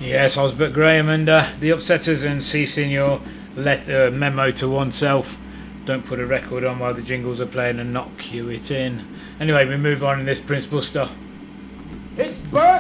Yes, Osbert Graham and the Upsetters, and ceasing your memo to oneself. Don't put a record on while the jingles are playing and not cue it in. Anyway, we move on in this principal stuff. It's birth.